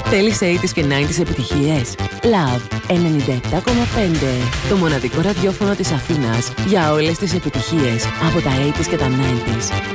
Θέλεις 80's και 90's επιτυχίες? Love 97,5. Το μοναδικό ραδιόφωνο της Αθήνας για όλες τις επιτυχίες από τα 80's και τα 90's.